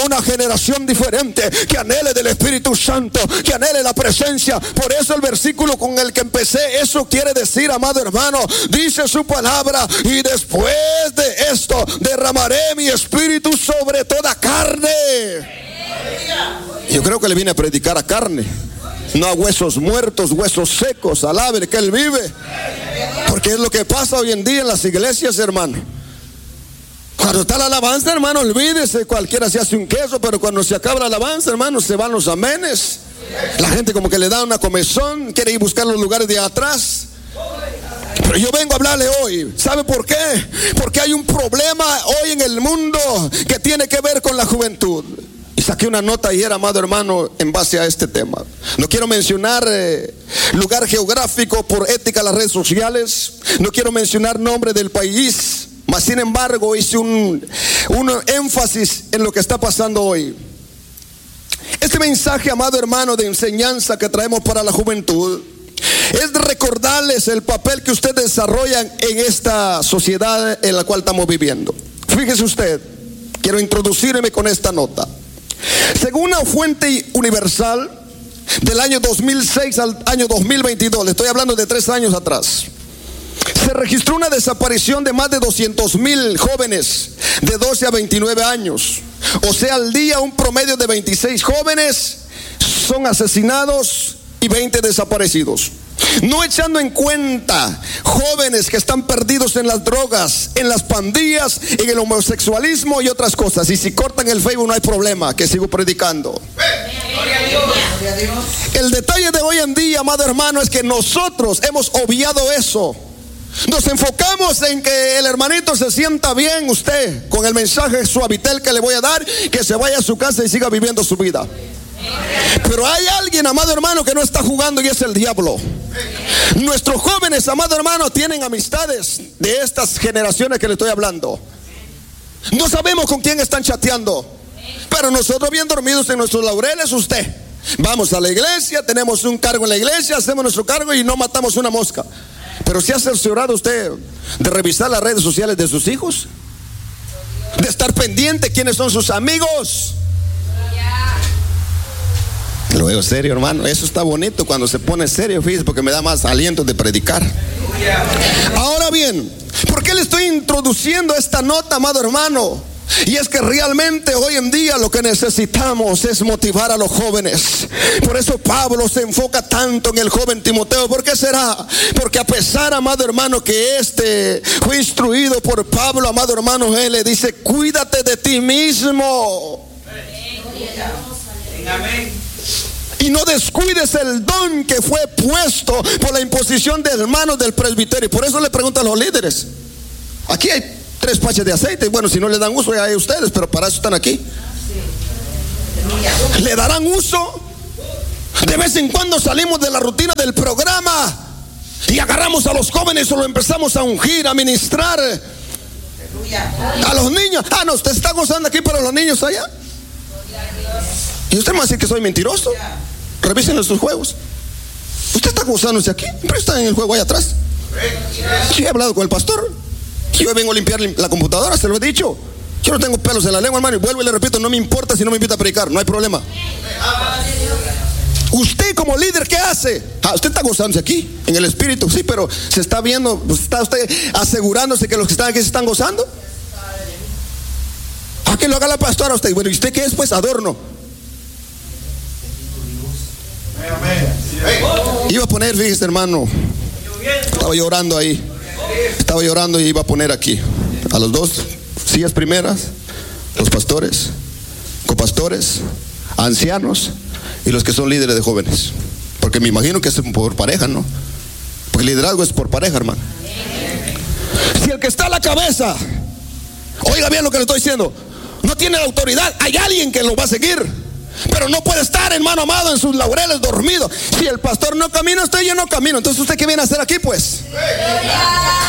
una generación diferente, que anhele del Espíritu Santo, que anhele la presencia. Por eso el versículo con el que empecé, eso quiere decir, amado hermano, dice su palabra: y después de esto derramaré mi espíritu sobre toda carne. Yo creo que le vine a predicar a carne, no a huesos muertos, huesos secos. Alabe que Él vive. Porque es lo que pasa hoy en día en las iglesias, hermano. Cuando está la alabanza, hermano, olvídese, cualquiera se hace un queso. Pero cuando se acaba la alabanza, hermano, se van los amenes. La gente como que le da una comezón, quiere ir a buscar los lugares de atrás. Pero yo vengo a hablarle hoy. ¿Sabe por qué? Porque hay un problema hoy en el mundo que tiene que ver con la juventud. Y saqué una nota ayer, amado hermano, en base a este tema. No quiero mencionar lugar geográfico por ética en las redes sociales. No quiero mencionar nombre del país. Mas sin embargo hice un énfasis en lo que está pasando hoy. Este mensaje, amado hermano, de enseñanza que traemos para la juventud, es recordarles el papel que ustedes desarrollan en esta sociedad en la cual estamos viviendo. Fíjese usted, quiero introducirme con esta nota. Según una fuente universal, del año 2006 al año 2022, le estoy hablando de 3 años atrás, se registró una desaparición de más de 200,000 jóvenes de 12 a 29 años. O sea, al día un promedio de 26 jóvenes son asesinados y 20 desaparecidos. No echando en cuenta jóvenes que están perdidos en las drogas, en las pandillas, en el homosexualismo y otras cosas. Y si cortan el Facebook no hay problema, que sigo predicando. El detalle de hoy en día, amado hermano, es que nosotros hemos obviado eso. Nos enfocamos en que el hermanito se sienta bien, usted, con el mensaje suavitel que le voy a dar, que se vaya a su casa y siga viviendo su vida. Pero hay alguien, amado hermano, que no está jugando, y es el diablo. Nuestros jóvenes, amado hermano, tienen amistades de estas generaciones que le estoy hablando. No sabemos con quién están chateando, pero nosotros bien dormidos en nuestros laureles, usted. Vamos a la iglesia, tenemos un cargo en la iglesia, hacemos nuestro cargo y no matamos una mosca. Pero ¿se ha cerciorado usted de revisar las redes sociales de sus hijos? De estar pendiente quiénes son sus amigos. Lo veo serio, hermano. Eso está bonito cuando se pone serio, fíjese, porque me da más aliento de predicar. Ahora bien, ¿por qué le estoy introduciendo esta nota, amado hermano? Y es que realmente hoy en día lo que necesitamos es motivar a los jóvenes. Por eso Pablo se enfoca tanto en el joven Timoteo. ¿Por qué será? Porque a pesar, amado hermano, que este fue instruido por Pablo, amado hermano, él le dice: cuídate de ti mismo. Amén. Y no descuides el don que fue puesto por la imposición de hermanos del presbiterio. Por eso le pregunto a los líderes. Aquí hay 3 paches de aceite. Bueno, si no le dan uso ya hay ustedes, pero para eso están aquí. ¿Le darán uso? De vez en cuando salimos de la rutina del programa y agarramos a los jóvenes o lo empezamos a ungir, a ministrar a los niños. Ah, no, usted está gozando aquí, pero los niños allá. Y usted me va a decir que soy mentiroso. Revisen sus juegos. Usted está gozándose aquí, pero está en el juego allá atrás. Yo he hablado con el pastor. Yo vengo a limpiar la computadora, se lo he dicho. Yo no tengo pelos en la lengua, hermano. Y vuelvo y le repito, no me importa si no me invita a predicar, no hay problema. Usted como líder, ¿qué hace? Usted está gozándose aquí, en el espíritu. Sí, pero se está viendo, está usted asegurándose que los que están aquí se están gozando. ¿A que lo haga la pastora usted? Bueno, ¿y usted qué es? Pues adorno. Iba a poner, fíjese, hermano, estaba llorando ahí. Estaba llorando y iba a poner aquí a los 2 sillas primeras, los pastores, copastores, ancianos y los que son líderes de jóvenes. Porque me imagino que es por pareja, ¿no? Porque el liderazgo es por pareja, hermano. Si el que está a la cabeza, oiga bien lo que le estoy diciendo, no tiene la autoridad, hay alguien que lo va a seguir. Pero no puede estar, hermano amado, en sus laureles dormido. Si el pastor no camina, usted ya no camina. Entonces, ¿usted qué viene a hacer aquí, pues?